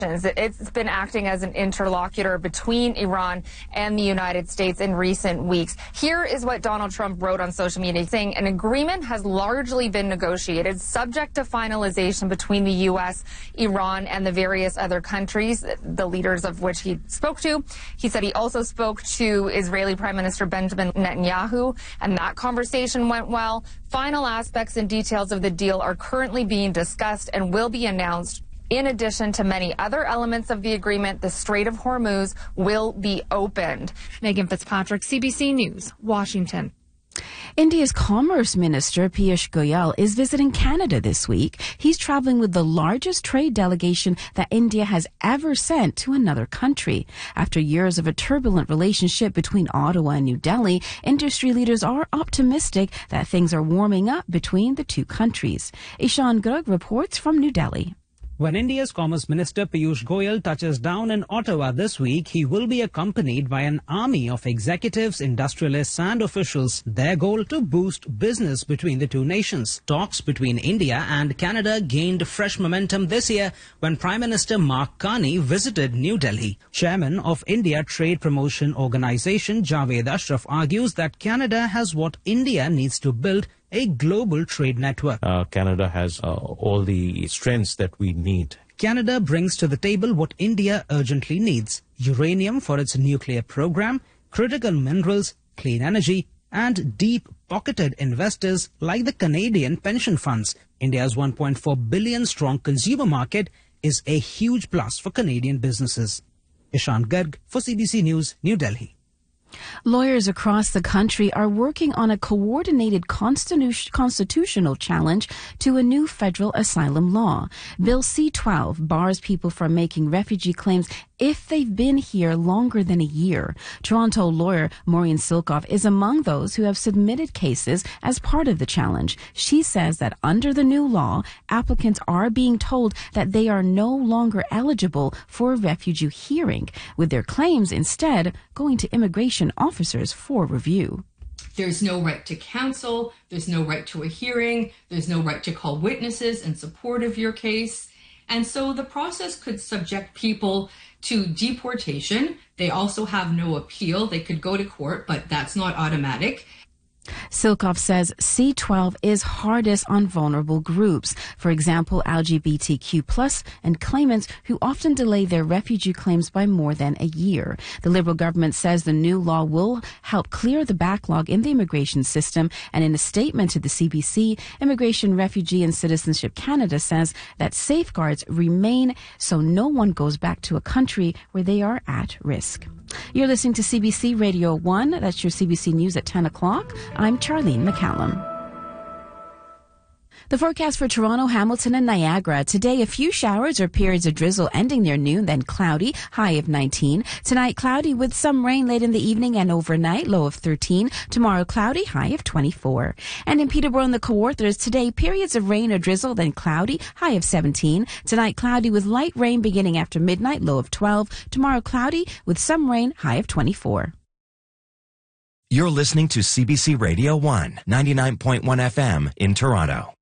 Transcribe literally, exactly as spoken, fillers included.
It's been acting as an interlocutor between Iran and the United States in recent weeks. Here is what Donald Trump wrote on social media, saying an agreement has largely been negotiated, subject to finalization between the U S, Iran, and the various other countries, the leaders of which he spoke to. He said he also spoke to Israeli Prime Minister Benjamin Netanyahu, and that conversation went well. Final aspects and details of the deal are currently being discussed and will be announced. In addition to many other elements of the agreement, the Strait of Hormuz will be opened. Megan Fitzpatrick, C B C News, Washington. India's Commerce Minister Piyush Goyal is visiting Canada this week. He's traveling with the largest trade delegation that India has ever sent to another country. After years of a turbulent relationship between Ottawa and New Delhi, industry leaders are optimistic that things are warming up between the two countries. Ishan Garg reports from New Delhi. When India's Commerce Minister Piyush Goyal touches down in Ottawa this week, he will be accompanied by an army of executives, industrialists and officials. Their goal to boost business between the two nations. Talks between India and Canada gained fresh momentum this year when Prime Minister Mark Carney visited New Delhi. Chairman of India Trade Promotion Organisation Javed Ashraf argues that Canada has what India needs to build: a global trade network. Uh, Canada has uh, all the strengths that we need. Canada brings to the table what India urgently needs: uranium for its nuclear program, critical minerals, clean energy, and deep-pocketed investors like the Canadian pension funds. India's one point four billion strong consumer market is a huge plus for Canadian businesses. Ishan Garg for C B C News, New Delhi. Lawyers across the country are working on a coordinated constitu- constitutional challenge to a new federal asylum law. Bill C twelve bars people from making refugee claims if they've been here longer than a year. Toronto lawyer Maureen Silkoff is among those who have submitted cases as part of the challenge. She says that under the new law, applicants are being told that they are no longer eligible for a refugee hearing, with their claims instead going to immigration officers for review. There's no right to counsel, there's no right to a hearing, there's no right to call witnesses in support of your case. And so the process could subject people to deportation. They also have no appeal. They could go to court, but that's not automatic. Silkoff says C twelve is hardest on vulnerable groups, for example, L G B T Q plus and claimants who often delay their refugee claims by more than a year. The Liberal government says the new law will help clear the backlog in the immigration system, and in a statement to the C B C, Immigration, Refugee and Citizenship Canada says that safeguards remain so no one goes back to a country where they are at risk. You're listening to C B C Radio one. That's your C B C News at ten o'clock. I'm Charlene McCallum. The forecast for Toronto, Hamilton and Niagara. Today, a few showers or periods of drizzle ending near noon, then cloudy, high of nineteen. Tonight, cloudy with some rain late in the evening and overnight, low of thirteen. Tomorrow, cloudy, high of twenty-four. And in Peterborough and the Kawarthas, today, periods of rain or drizzle, then cloudy, high of seventeen. Tonight, cloudy with light rain beginning after midnight, low of twelve. Tomorrow, cloudy with some rain, high of twenty-four. You're listening to C B C Radio one, ninety-nine point one F M in Toronto.